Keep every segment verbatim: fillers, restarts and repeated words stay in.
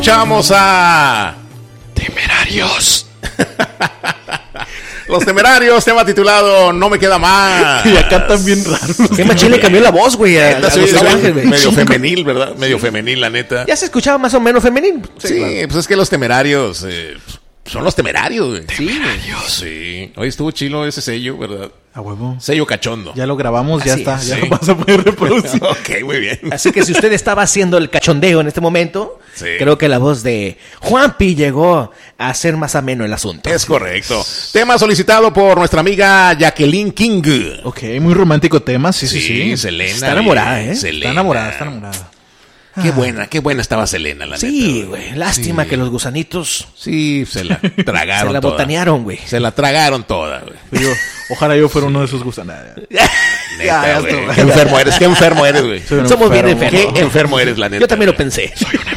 Escuchamos a Temerarios. Los Temerarios, tema titulado No me queda más. Y acá también raro. Qué machín le cambió la voz, güey. A, a Sí, los sí, Ángeles, güey. medio femenil, ¿verdad? Medio femenil, la neta. Ya se escuchaba más o menos femenil. Sí, sí, claro. Pues es que los Temerarios eh, son los Temerarios, güey. Temerarios. Sí. Hoy estuvo chilo ese sello, ¿verdad? A huevo. Sello cachondo. Ya lo grabamos, ya Así está. es, Ya sí. lo vas a poder reproducir. Ok, muy bien. Así que si usted estaba haciendo el cachondeo en este momento, Sí. creo que la voz de Juanpi llegó a hacer más ameno el asunto. Es correcto. Tema solicitado por nuestra amiga Jacqueline King. Ok, muy romántico tema, sí, sí, sí. Sí, Selena. Está enamorada, ¿eh? Selena. Está enamorada, está enamorada. Qué buena, qué buena estaba Selena, la Sí, neta. güey. Lástima Sí. que los gusanitos Sí, se la tragaron se la toda. botanearon, güey. Se la tragaron toda, güey. Yo, ojalá yo fuera uno de esos gusanadas. Neta, ya güey. estuvo. Qué enfermo eres, qué enfermo eres, güey. Soy un Somos bien enfermo. enfermos. Qué enfermo eres, la neta. Yo también lo güey. pensé.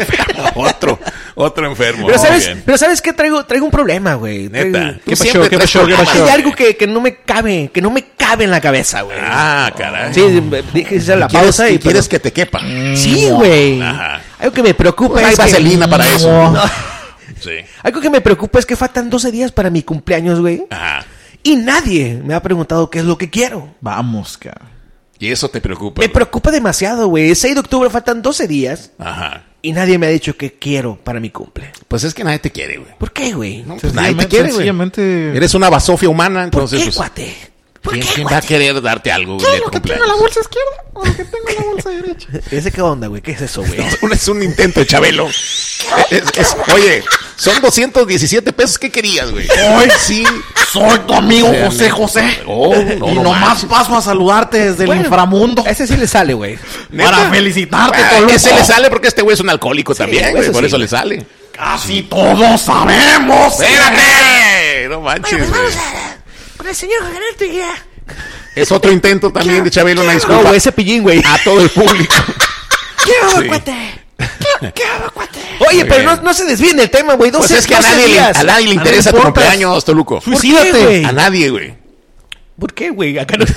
Otro, otro enfermo. Pero Muy sabes, bien. pero sabes qué traigo, traigo un problema, güey. Neta. Traigo- Tú ¿Qué pasó? siempre ¿Qué traes pasó? ¿Qué problemas. pasó? Hay algo que, que no me cabe, que no me cabe en la cabeza, güey. Ah, caray. Sí, dije hacer la ¿Quieres, pausa y y quieres pero- que te quepa? Sí, güey. Ajá. Algo que me preocupa Pues hay es que- vaselina para eso. No. Sí. Algo que me preocupa es que faltan doce días para mi cumpleaños, güey. Ajá. Y nadie me ha preguntado qué es lo que quiero. Vamos, cabrón. Y eso te preocupa. Me güey. preocupa demasiado, güey. El seis de octubre faltan doce días Ajá. y nadie me ha dicho qué quiero para mi cumple. Pues es que nadie te quiere, güey. ¿Por qué, güey? No, pues nadie te Sencillamente- quiere, güey. sencillamente- Eres una basofia humana, ¿Por entonces. qué, pues, cuate? ¿Por ¿Quién, qué, quién va a cuate? querer darte algo, güey, de cumpleaños? bolsa izquierda o lo que tengo en la bolsa derecha? ¿Ese qué onda, güey? ¿Qué es eso, güey? Es un intento de Chabelo. Es- es- oye, son doscientos diecisiete pesos. ¿Qué querías, güey? Hoy sí soy tu amigo O sea, José José. Oh, no, y no nomás manches. paso a saludarte desde Bueno, el inframundo. A ese sí le sale, güey. ¿Neta? Para felicitarte, Ah, Toluco. ese le sale porque este güey es un alcohólico también, güey. eso Por sí. eso le sale. Casi todos sabemos. ¡Espérate! No manches, güey. Con el señor Gerardo y ya. Es otro intento también de Chabelo, una No, disculpa güey, ese pillín, güey. a todo el público. ¿Qué hago, Sí. cuate? ¿Qué, qué hago, cuate? Oye, Muy pero bien. no, no se desvíen del tema, güey. Pues doce- es que a doce nadie, le, días. a nadie le A interesa tu nadie importa. cumpleaños, Toluco. ¿Por qué, Suicídate. güey? A nadie, güey. ¿Por qué, güey? Acá no...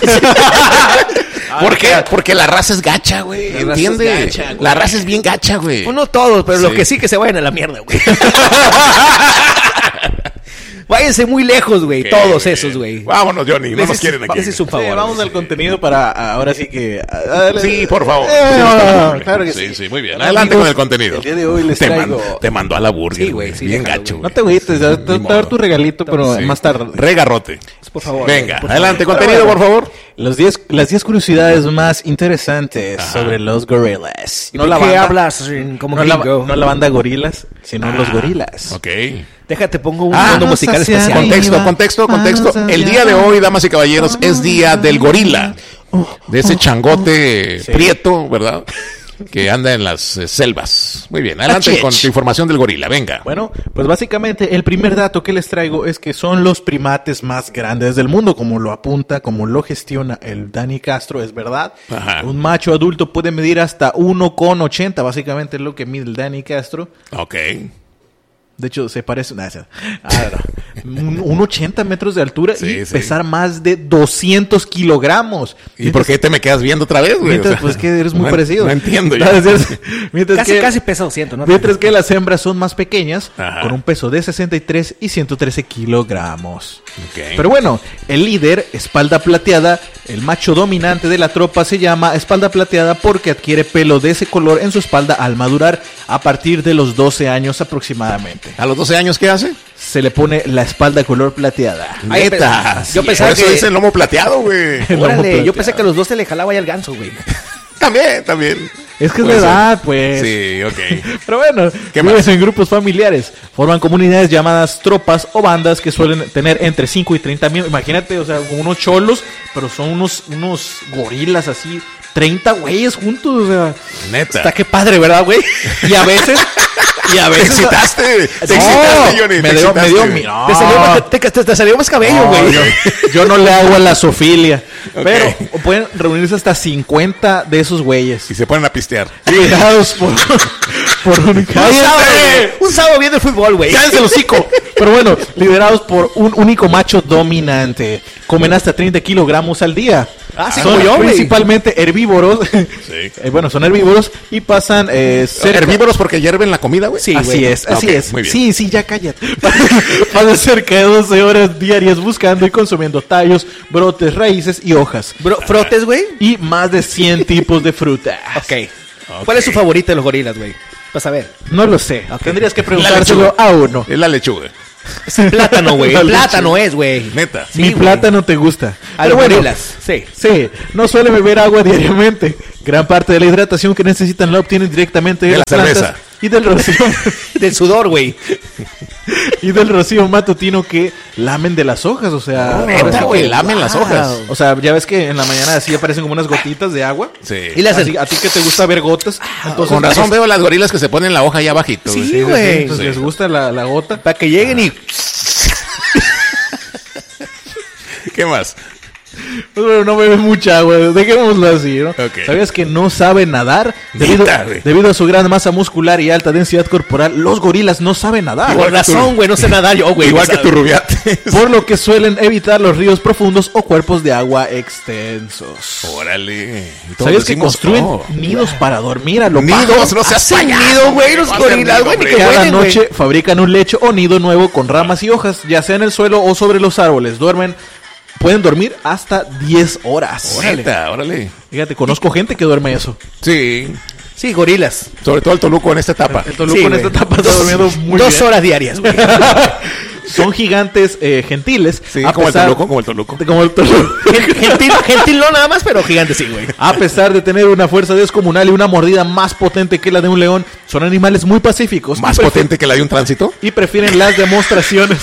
¿Por qué? Porque la raza es gacha, güey. La raza ¿Entiende? es gacha, güey. La raza es bien gacha, güey. Pues no todos, pero los Sí. que sí que se vayan a la mierda, güey. Váyanse muy lejos, güey. Ok, Todos güey. esos, güey. Vámonos, Johnny. No Les nos es- quieren aquí. les es un favor. Sí, vamos güey. al contenido para ahora sí que. ah, Sí, por favor. Eh, Sí, no, está no, cool. claro que sí. sí. Sí, muy bien. Hola, Adelante amigos. con el contenido. El día de hoy les te, traigo- mandó, te mandó a la burger, Sí, güey, güey. sí, bien déjalo, gacho, güey. güey. No te agüites, te te Ni voy a dar modo. tu regalito, pero Sí. más tarde. Regarrote. Por favor. Venga, por adelante. favor. Contenido, por favor. Los diez, las diez curiosidades más interesantes sobre los gorilas. ¿Y por qué hablas en- como no la, gringo? no la banda gorilas, sino los Ah, gorilas. Ok. Déjate, pongo un Ah, fondo vamos musical hacia especial. arriba. Contexto, contexto, contexto. Vamos El hacia día de abajo. hoy, damas y caballeros, es día del gorila. Oh, De ese changote Sí. prieto, ¿verdad? Que anda en las eh, selvas. Muy bien, adelante Achich. con tu información del gorila. Venga. Bueno, pues básicamente el primer dato que les traigo es que son los primates más grandes del mundo, como lo apunta, como lo gestiona el Dani Castro, es verdad. Ajá. Un macho adulto puede medir hasta uno coma ochenta, básicamente es lo que mide el Dani Castro. Ok. De hecho, se parece... Nah, se- ah, no. Un, un ochenta metros de altura Sí, y sí. pesar más de doscientos kilogramos. ¿Y por qué te me quedas viendo otra vez, güey? Mientras, O sea, pues que eres muy no, parecido. No entiendo yo. Mientras Casi, que, casi pesa doscientos, ¿no? mientras que las hembras son más pequeñas, Ajá. con un peso de sesenta y tres y ciento trece kilogramos. Ok. Pero bueno, el líder, espalda plateada, el macho dominante de la tropa, se llama espalda plateada porque adquiere pelo de ese color en su espalda al madurar a partir de los doce años aproximadamente. ¿A los doce años qué hace? Se le pone la espalda color plateada. Ay, Neta. yo Sí, pensaba por eso que- dicen lomo plateado, güey. El lomo Órale, yo plateado. pensé que a los dos se le jalaba ya el ganso, güey. También, también. Es que es Puede verdad, ser. pues. Sí, ok. Pero bueno, ¿Qué viven más? en grupos familiares, forman comunidades llamadas tropas o bandas que suelen tener entre cinco y treinta miembros. Imagínate, o sea, como unos cholos, pero son unos, unos gorilas así, treinta güeyes juntos, o sea. Neta. Está que padre, ¿verdad, güey? Y a veces, y a Te veces... excitaste. Te No, excitaste, Johnny. me te dio, me excitaste, dio güey. mi- no. Te, salió más, te, te- te salió más cabello, No, güey. yo, yo no le hago a la zoofilia. Ok. Pero pueden reunirse hasta cincuenta de esos güeyes. Y se ponen a pistear. Liderados por, por un... ¡Cállate! Un sábado viendo el fútbol, güey. ¡Cállense el hocico! Pero bueno, liderados por un único macho dominante. Comen hasta treinta kilogramos al día. Ah, sí, son como yo, güey. principalmente herbívoros. Sí. Eh, bueno, son herbívoros y pasan eh, cerca... Herbívoros porque hierven la comida, güey. Sí, así güey. es, así Ok, es. muy bien. Sí, sí, ya cállate. Pasan cerca de doce horas diarias buscando y consumiendo tallos, brotes, raíces y hojas. Bro, ¿frotes, güey? Y más de cien tipos de frutas. Ok. ¿Cuál es su favorito de los gorilas, güey? Vas a ver. No lo sé. Tendrías que La preguntárselo lechuga. a uno. Es la lechuga. Es el plátano, güey. La El leche. plátano es, güey. Neta. Sí, Mi güey. plátano te gusta. A Pero los bueno, gorilas. Sí. sí, no suele beber agua diariamente. Gran parte de la hidratación que necesitan la obtienen directamente de, De la las plantas cerveza. y del rocío Del sudor, güey. y del rocío matutino que lamen de las hojas, o sea, Neta, ahora sí güey, que- lamen las wow. hojas. o sea, ya ves que en la mañana así aparecen como unas gotitas de agua. Sí. Y las Así, a ti que te gusta ver gotas, entonces Con razón veo las gorilas que se ponen la hoja allá abajito. Sí, güey. güey. pues, Sí. les gusta la, la gota. Para que lleguen y... ¿Qué más? Pues bueno, no beben mucha agua, dejémoslo así, ¿no? Ok. ¿Sabías que no saben nadar? Debido, Neta, güey. debido a su gran masa muscular y alta densidad corporal, los gorilas no saben nadar. Por razón, güey. No sé nadar yo, güey. Igual O que sea, tu rubiate. Por lo que suelen evitar los ríos profundos o cuerpos de agua extensos. Órale. Y todos ¿Sabías que decimos, construyen oh. nidos para dormir a lo Nidos, bajo? no seas Hacen payaso. nido, güey, los No hacer gorilas, nido, güey, ni hombre. que Cada huelen, güey. noche fabrican un lecho o nido nuevo con ramas y hojas, ya sea en el suelo o sobre los árboles. Duermen, pueden dormir hasta diez horas. Neta, órale. Fíjate, conozco gente que duerme eso. Sí. Sí, gorilas. Sobre todo el Toluco en esta etapa. El Toluco Sí, en güey. esta etapa está durmiendo muy Dos bien. horas diarias, güey. Son gigantes eh, gentiles. Sí, a como pesar- el Toluco, como el Toluco. Como el Toluco. Gentil, gentil no nada más, pero gigante sí, güey. A pesar de tener una fuerza descomunal y una mordida más potente que la de un león, son animales muy pacíficos. Más y prefi- potente que la de un tránsito. Y prefieren las demostraciones.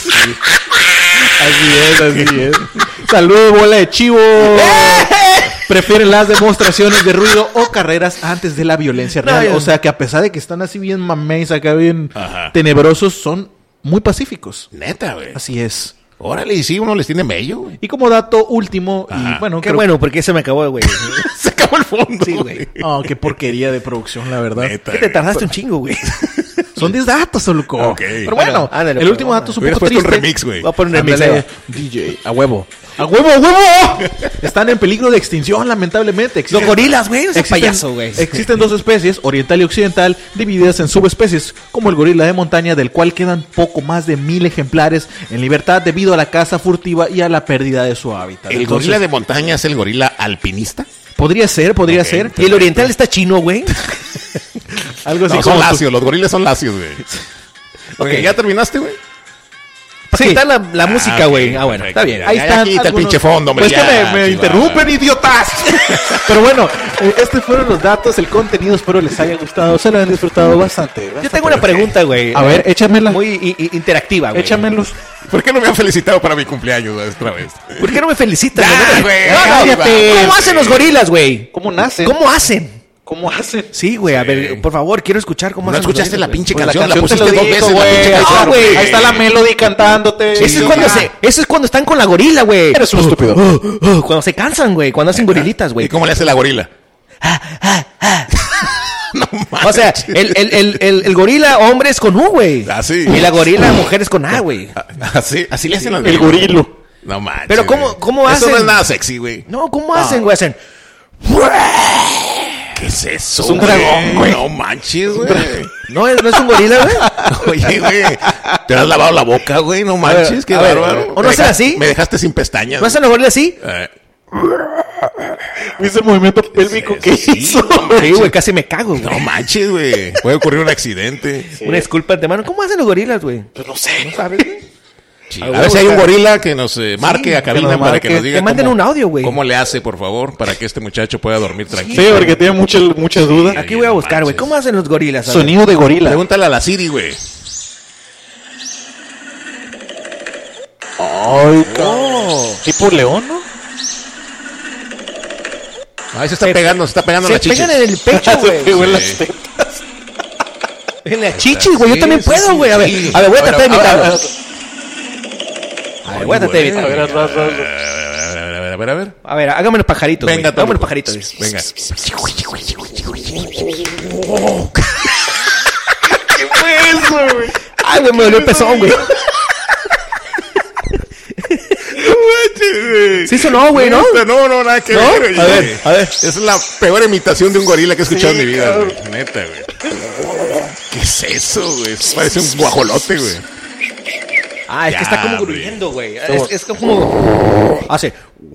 Así es, así es. Saludos, bola de chivo. Prefieren las demostraciones de ruido o carreras antes de la violencia No, real. ya. O sea que a pesar de que están así bien mameis, acá bien Ajá. tenebrosos, son muy pacíficos. Neta, güey. Así es. Órale, y sí, uno les tiene bello, güey. Y como dato último, y Ajá. bueno, Qué creo- bueno, porque se me acabó, güey. Se acabó el fondo. Sí, güey. Oh, qué porquería de producción, la verdad. Neta, ¿Qué te güey. tardaste un chingo, güey? Son diez datos, Soluco. Ok. Pero bueno, Bueno, ándale, el pues, último dato es un Hubieras poco puesto un triste. remix, güey. Voy a poner un remix. Ándale, ahí D J, a huevo. ¡A huevo, a huevo! Están en peligro de extinción, lamentablemente. va. Los gorilas, güey. No seas Existen, payaso, güey. existen dos especies, oriental y occidental, divididas en subespecies, como el gorila de montaña, del cual quedan poco más de mil ejemplares en libertad debido a la caza furtiva y a la pérdida de su hábitat. ¿El Entonces, gorila de montaña es el gorila alpinista? Podría ser, podría Ok. ser. Y el oriental está chino, güey. Algo así No, como son tú- lacios, los gorilas son lacios, güey. Ok, ¿ya terminaste, güey? Para Sí. quitar la, la música, ok, güey. Ah, bueno, perfecto. está bien. Ya, Ahí ya, están quita el algunos- pinche fondo, hombre. Pues que ya, me, me sí, interrumpen, va. idiotas. Pero bueno, eh, estos fueron los datos, el contenido. Espero les haya gustado. Se lo han disfrutado bastante. Yo tengo una pregunta, güey. A ver, échamela. Muy i- i- interactiva, güey. Échamelos. ¿Por qué no me han felicitado para mi cumpleaños güey, otra vez? ¿Por qué no me felicitas, Ya, güey? güey, No, no, cállate. ¿Cómo hacen los gorilas, güey? ¿Cómo nacen? ¿Cómo hacen? ¿Cómo hacen? Sí, güey. A ver, por favor, quiero escuchar cómo ¿No hacen los escuchaste la gorilas, pinche Pues canción? La, te pusiste lo dos digo, veces la güey. pinche No, canción. güey. Ahí está la Melody cantándote. güey. Eso es, Sí, cuando ya. se, eso es cuando están con la gorila, güey. Eres un estúpido. Uh, cuando se cansan, güey. Cuando hacen gorilitas, güey. ¿Y cómo le hace la gorila? No O sea, manches. el, el, el, el, el gorila hombre es con U, güey. Ah, sí. Y la gorila mujer es con A, güey. Así, así le hacen las El gorilas. gorilo. No manches. Pero ¿cómo- güey. cómo Eso no hacen? es nada sexy, güey. No, ¿cómo hacen, güey? Hacen... ¿Qué es eso? Es un dragón, güey. No manches, güey. ¿No es, no es un gorila, güey? Oye, güey. Te has lavado la boca, güey. No manches. ver, Qué a ver, bárbaro. ¿o no Me hacen deja- así? Me dejaste sin pestañas. ¿No hacen los gorilas así? Eh, ¿Viste el movimiento pélvico que sí, hizo? Sí, güey, casi me cago, güey. no manches, güey. Puede ocurrir un accidente. Una disculpa de mano. ¿Cómo hacen los gorilas, güey? Pues no sé. ¿Sabes, güey? Sí, A a ver, ver si hay un busca- gorila que nos eh, marque Sí, a cabina que nos para que marque. nos diga Que manden cómo- un audio, güey. ¿Cómo le hace, por favor, para que este muchacho pueda dormir tranquilo? Sí, porque tiene muchas muchas dudas. Aquí voy a buscar, güey. ¿Cómo hacen los gorilas? A ver. Sonido de gorila. Pregúntale a la Siri, güey. Ay, oh. Tipo león, ¿no? Ahí se está pegando, se está pegando Se la chicha. pegan en el pecho, güey. pegó en las Sí. tetas. En la chichi, güey. Yo Sí, también sí, puedo, sí, güey. A ver, sí. a ver, voy a tratar de A ver, imitarlo. a ver, A ver, voy a tratar de güey. A imitarlo. ver, atrás, atrás. A ver, a ver, a ver, a ver. A ver, hágame los pajaritos, güey. Venga, Hágame los Toluco. pajaritos. Venga. ¿Qué fue eso, güey? Ay, güey, me dolió el pezón, güey. Sí sonó, güey, ¿no? Neta, No, no, nada que ¿No? ver. güey. A ver, a ver. Esa es la peor imitación de un gorila que he escuchado Sí, en mi vida, cabrón. güey. Neta, güey. ¿Qué es eso, güey? Eso parece un guajolote, güey. Ah, es Ya, que está como hombre. gruñendo, güey. Es, es como... Hace...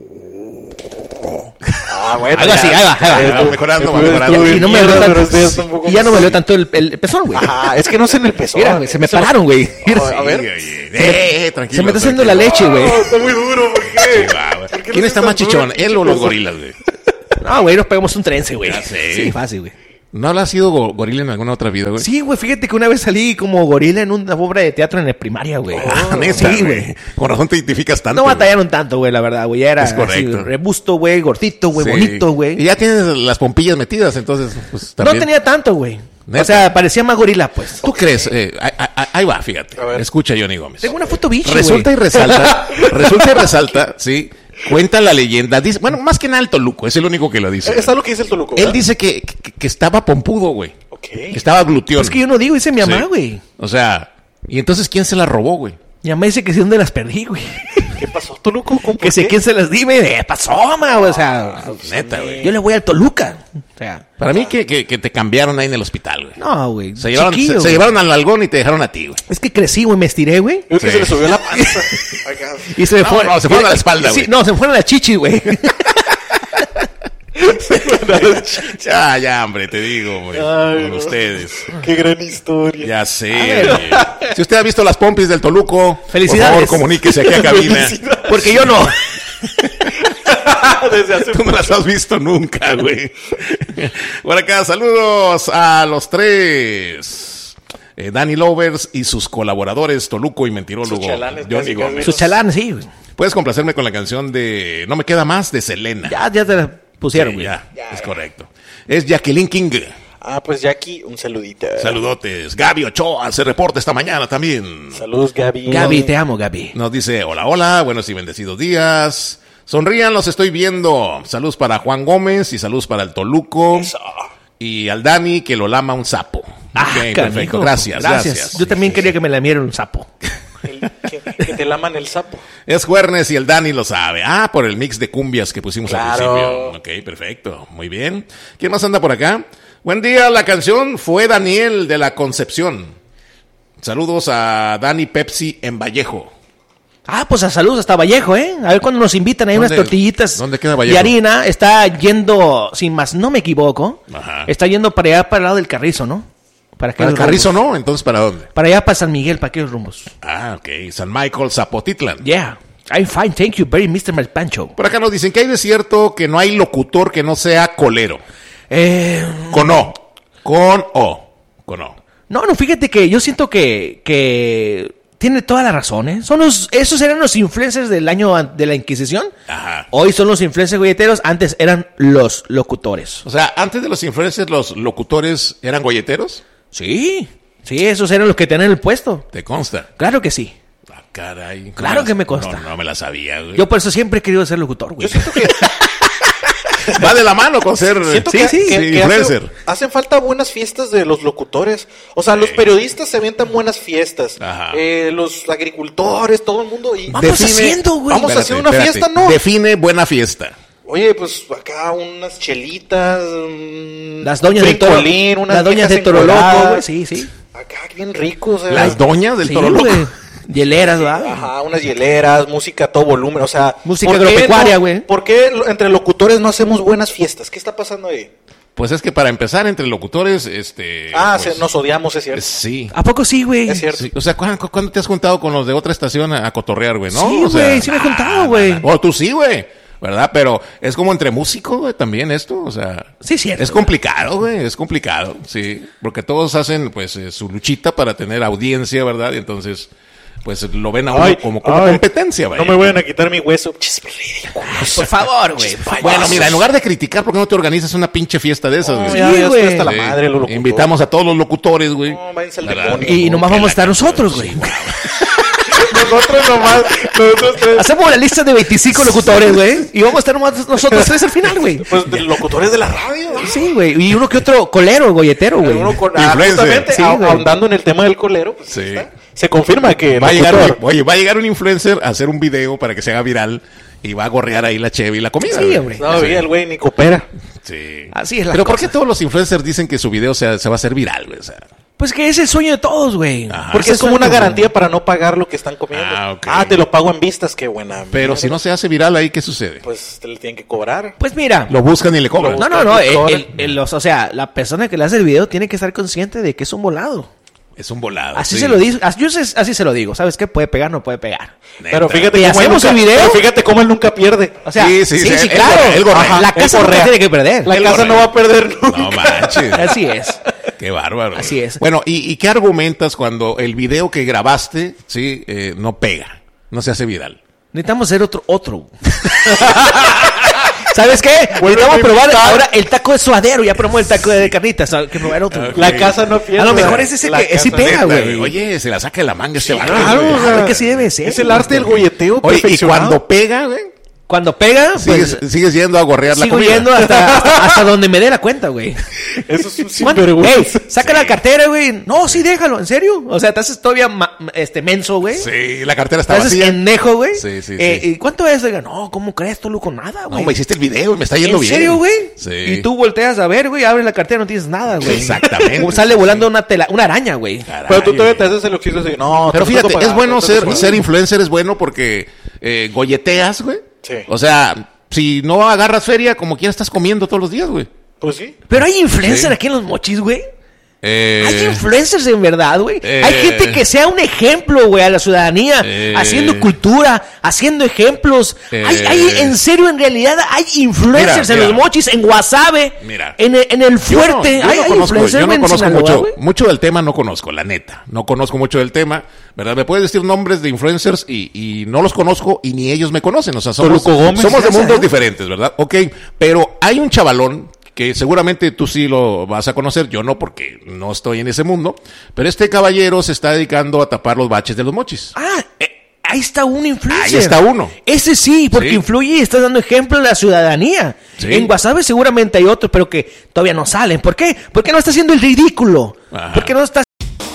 Ah, bueno. Algo así, ahí va, ahí va. Eh, Va mejorando, va estuve- mejorando. estuve Y no me viendo, dolió pero tanto, este está un poco y ya no me más- dolió tanto el, el pezón, güey. Ajá, es que no se en el pezón. Mira, güey, se me Eso- pararon, güey. Mira. A ver. Sí, oye. Eh, eh, tranquilo. Se me está haciendo la tranquilo. leche, güey. No, está muy duro, ¿por qué? Ah, güey. ¿Por qué ¿Quién no está tan más chichón? duro? ¿Él o los gorilas, güey? No, güey, nos pegamos un trense, güey. Ya sé. Sí, fácil, güey. ¿No habrás sido go- gorila en alguna otra vida, güey? Sí, güey, fíjate que una vez salí como gorila en una obra de teatro en la primaria, güey. Ah, neta, sí, güey. Con razón te identificas tanto. No güey. batallaron tanto, güey, la verdad, güey. Ya era Es correcto. así, robusto, güey, gordito, güey, Sí. bonito, Y güey. ya tienes las pompillas metidas, entonces, pues No también. tenía tanto, güey. Neta. O sea, parecía más gorila, pues. ¿Tú crees? Eh, ahí, ahí- ahí va, fíjate. A ver. Escucha, Johnny Gómez. Tengo una foto bicha, Resulta y güey. resalta, resulta y resalta, sí. Cuenta la leyenda. Dice, bueno, más que nada el Toluco, es el único que lo dice. Está lo que dice el Toluco. Él ¿verdad? dice que, que, que estaba pompudo, güey. Ok. Que estaba gluteón. Es que yo no digo, dice mi mamá, Sí. güey. O sea, ¿y entonces quién se la robó, güey? Mi mamá dice que sí, ¿dónde las perdí, güey? ¿Qué pasó, Toluco? ¿Cómo, Que por sé qué? quién se las di, me eh, pasó, ma, o sea... Neta, güey. Yo le voy al Toluca. O sea... Para mí que, que, que te cambiaron ahí en el hospital, güey. No, güey. Se llevaron, chiquillo, se, se güey. llevaron al algón y te dejaron a ti, güey. Es que crecí, güey, me estiré, güey. Es que Sí. se le subió la panza. Acá. Y se me No, fue... no, se fueron a la espalda, Sí, güey. no, se me fueron a la chichi, güey. Ya, ya, hombre, te digo, güey. Ay, Con no. ustedes. Qué gran historia. Ya sé, güey. Si usted ha visto las pompis del Toluco, Felicidades. por favor, comuníquese aquí a cabina. Felicidades. Porque yo no. Desde hace Tú no las has visto nunca, güey. Por acá, saludos a los tres. Eh, Danny Lovers y sus colaboradores, Toluco y Mentirólogo, Sus chalanes, Johnny casi, Gómez. casi. Sus chalanes, sí, güey. Puedes complacerme con la canción de No me queda más de Selena. Ya, ya te la pusieron, Sí, güey. ya, Ya, es ya. correcto. Es Jacqueline King. Ah, pues Jackie, un saludito. Saludotes. Gaby Ochoa se reporta esta mañana también. Saludos, Gaby. Gaby, te amo, Gaby. Nos dice, hola, hola, buenos y bendecidos días. Sonrían, los estoy viendo. Saludos para Juan Gómez y saludos para el Toluco. Eso. Y al Dani, que lo lama un sapo. Ah, Ok, canijo. perfecto. Gracias, gracias. Yo también quería que me lamieran un sapo. El- que, que te laman el sapo. Es Juernes y el Dani lo sabe. Ah, por el mix de cumbias que pusimos al Claro. principio. Ok, perfecto. Muy bien. ¿Quién más anda por acá? Buen día, la canción fue Daniel de la Concepción. Saludos a Dani Pepsi en Vallejo. Ah, pues a saludos hasta Vallejo, ¿eh? A ver cuando nos invitan ahí unas ¿Dónde- tortillitas dónde queda Vallejo? de harina. Está yendo, sin más no me equivoco, Ajá. está yendo para allá, para el lado del Carrizo, ¿no? Para, ¿Para el aquellos Carrizo rumbos. no? Entonces, ¿para dónde? Para allá, para San Miguel, para aquellos rumbos. Ah, ok. San Michael, Zapotitlan. Yeah. I'm fine, thank you very, mister Malpancho. Por acá nos dicen que hay de cierto que no hay locutor que no sea colero. Eh, Con O. Con O. Con O. no, no, fíjate que yo siento que, que tiene toda la razón, ¿eh? Son los, esos eran los influencers del año an- de la Inquisición. Ajá. Hoy son los influencers golleteros, antes eran los locutores. O sea, antes de los influencers, los locutores eran golleteros. Sí, sí, esos eran los que tenían el puesto. ¿Te consta? Claro que sí. Ah, caray. Claro No que me la- consta. No, no me la sabía, güey. Yo por eso siempre he querido ser locutor, güey. Va de la mano con ser Siento Sí, que, sí, que- sí, que hace- influencer. hacen falta buenas fiestas de los locutores. O sea, los periodistas se avientan buenas fiestas. Ajá. Eh, los agricultores, todo el mundo. Y, Vamos haciendo, güey. Vamos a hacer una fiesta, ¿no? Define buena fiesta. Oye, pues acá unas chelitas. mm, Las doñas un de Toro, brincolín, unas las doñas de viejas Toro Loco, encueradas. güey, sí, sí. Acá bien ricos. eh. Las doñas del Sí, Toro Loco. güey. Hieleras, ¿verdad? Ajá, unas hieleras, música a todo volumen, o sea... Música ¿por qué agropecuaria, no- güey. ¿Por qué lo- entre locutores no hacemos buenas fiestas? ¿Qué está pasando ahí? Pues es que para empezar, entre locutores, este... Ah, pues, se- nos odiamos, es cierto. eh, Sí. ¿A poco sí, güey? Es cierto. Sí, o sea, ¿cuándo, cuándo te has juntado con los de otra estación a, a cotorrear, güey? ¿No? Sí, O sea, güey, sí me he juntado, güey. Oh, tú sí, güey. ¿Verdad? Pero es como entre músicos, güey, también esto. O sea, Sí, cierto, es complicado, güey. Es complicado, sí. Porque todos hacen, pues, eh, su luchita para tener audiencia, ¿verdad? Y entonces, pues, lo ven a uno Ay, como, como ay, competencia, güey. No me vayan a quitar mi hueso. Chis, ridículo. Por favor, güey. por favor. Bueno, mira, en lugar de criticar, ¿por qué no te organizas una pinche fiesta de esas, No, güey? ya, ya güey. estoy hasta la Sí. madre, los locutores. Invitamos a todos los locutores, güey. No, váyanse al ¿Verdad? demonio. Y nomás Que vamos a la- estar nosotros, güey. nosotros nomás, nosotros tres. Hacemos la lista de veinticinco locutores, güey. Y vamos a estar nomás nosotros tres al final, güey. Pues de locutores de la radio. ¿no? Sí, güey. Y uno que otro colero, golletero, güey. Uno con, ah, Influencer. justamente, Sí, ah, güey. ahondando en el tema del colero, pues, Sí. está. Se confirma que Va a llegar, locutor. oye, va a llegar un influencer a hacer un video para que se haga viral y va a gorrear ahí la cheve y la comida. Sí, güey. hombre. Todavía el güey ni coopera. Sí. Así es la Pero ¿por cosa. qué todos los influencers dicen que su video se, se va a hacer viral, güey? O sea, Pues que es el sueño de todos, güey. Ajá. Porque Ese es como una sueño, güey. garantía para no pagar lo que están comiendo. Ah, ok. te lo pago en vistas, qué buena. pero mierda. si no se hace viral ahí, ¿qué sucede? Pues te le tienen que cobrar. Pues mira. Lo buscan y le cobran. No, no, no. El, Cobra. el- el- los- o sea, la persona que le hace el video tiene que estar consciente de que es un volado. Es un volado. Así sí. se lo digo. Así, yo sé- así se lo digo. ¿Sabes qué? Puede pegar, no puede pegar. Neta. Pero fíjate ¿Y cómo él hacemos nunca, el video? pero fíjate cómo él nunca pierde. O sea, Sí, sí, sí, sí, sí, él- claro. él gorrea. Ajá, la Él casa nunca gorrea. tiene que perder. La Él casa corre. no va a perder nunca. No manches. Así es. Qué bárbaro. Así es. Bueno, ¿y, y qué argumentas cuando el video que grabaste, sí, eh, no pega? No se hace viral. Necesitamos hacer otro, otro. ¿Sabes qué? Vuelve Necesitamos a probar invitar. ahora el taco de suadero. Ya probamos el taco de carnitas. Hay que probar otro. La casa no pierde. A lo mejor es ese La que sí casa- pega, Neta, güey. Oye, se la saca de la manga este vato, Claro, güey. o sea, es que sí debe ser. Es el arte del golleteo Oye, y perfeccionado. cuando pega, güey, Cuando pega, sigues, pues sigues yendo a gorrear la sigo comida. yendo hasta, hasta, hasta donde me dé la cuenta, güey. Eso es un ¿Cuánto? Ey, sinvergüenza. saca la cartera, güey. No, sí, déjalo. ¿En serio? O sea, te haces todavía ma- este menso, güey. Sí, la cartera Te está haces vacía. ennejo, güey. Sí, sí, Eh, sí. ¿Y cuánto es? Oiga, no, ¿cómo crees tú, Luco? Nada, güey. No, me hiciste el video y me está yendo ¿En bien. serio, güey? Sí. Y tú volteas a ver, güey, abres la cartera, no tienes nada, güey. Exactamente. Como sale volando una tela, una araña, güey. Caray, Pero tú todavía te güey. haces el oxígeno así. No, Pero te tengo fíjate, que pagar, es bueno te tengo que ser, pagar. ser influencer, es bueno porque eh, golleteas, güey. Sí. O sea, si no agarras feria, como quieras estás comiendo todos los días, güey. Pues sí. Pero hay influencers Sí. aquí en los mochis, güey. Eh, Hay influencers en verdad, güey. eh, Hay gente que sea un ejemplo, güey, a la ciudadanía. eh, haciendo cultura, haciendo ejemplos. eh, hay, hay, en serio, en realidad, hay influencers Mira, en mira. los mochis, en Guasave. Mira. En el, en el Yo no- fuerte. yo no hay, hay conozco, influencers yo no en conozco Sinaloa, mucho, güey. mucho del tema, no conozco, la neta. No conozco mucho del tema, ¿verdad? Me puedes decir nombres de influencers y, y no los conozco y ni ellos me conocen. O sea, somos, Toluco Gómez, somos de ya mundos sabes. diferentes, ¿verdad? Ok, pero hay un chavalón que seguramente tú sí lo vas a conocer, yo no porque no estoy en ese mundo, pero este caballero se está dedicando a tapar los baches de los mochis. Ah, eh, ahí está un influencer. Ahí está uno. Ese sí, porque Sí. influye y está dando ejemplo a la ciudadanía. Sí. En Guasave seguramente hay otros, pero que todavía no salen. ¿Por qué? Porque no está haciendo el ridículo. Ajá. Porque no está...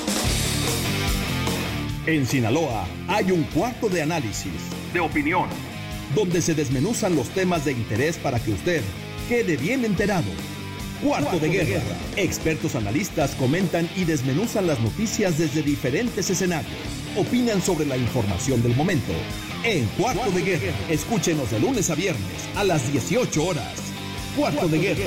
En Sinaloa hay un cuarto de análisis, de opinión, donde se desmenuzan los temas de interés para que usted quede bien enterado. Cuarto de guerra. Expertos analistas comentan y desmenuzan las noticias desde diferentes escenarios. Opinan sobre la información del momento. En Cuarto de Guerra, escúchenos de lunes a viernes a las dieciocho horas. Cuarto de Guerra.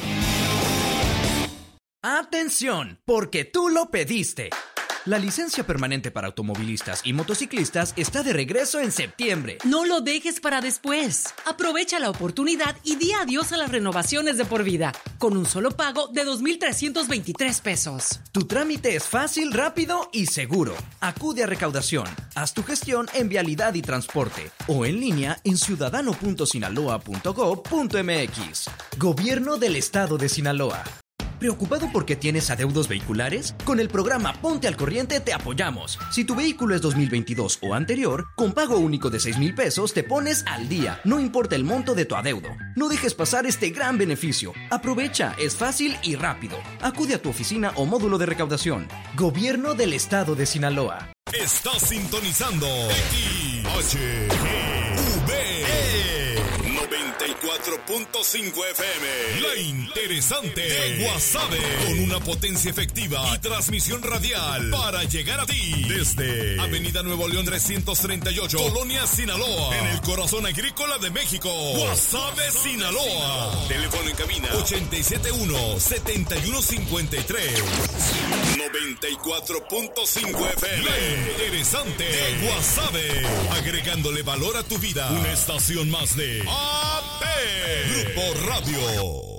Atención, porque tú lo pediste. La licencia permanente para automovilistas y motociclistas está de regreso en septiembre. No lo dejes para después. Aprovecha la oportunidad y di adiós a las renovaciones de por vida, con un solo pago de dos mil trescientos veintitrés pesos. Tu trámite es fácil, rápido y seguro. Acude a recaudación, haz tu gestión en Vialidad y Transporte o en línea en ciudadano punto sinaloa punto gob punto mx. Gobierno del Estado de Sinaloa. ¿Preocupado porque tienes adeudos vehiculares? Con el programa Ponte al Corriente te apoyamos. Si tu vehículo es dos mil veintidós o anterior, con pago único de seis mil pesos te pones al día, no importa el monto de tu adeudo. No dejes pasar este gran beneficio. Aprovecha, es fácil y rápido. Acude a tu oficina o módulo de recaudación. Gobierno del Estado de Sinaloa. Estás sintonizando X H G V noventa y cuatro punto cinco F M. La interesante de Guasave, con una potencia efectiva y transmisión radial para llegar a ti desde Avenida Nuevo León trescientos treinta y ocho, Colonia Sinaloa, en el corazón agrícola de México. Guasave, Sinaloa. Teléfono en cabina ochenta y siete uno, setenta y uno cincuenta y tres. noventa y cuatro punto cinco F M. La interesante de Guasave, agregándole valor a tu vida. Una estación más de A P Grupo Radio.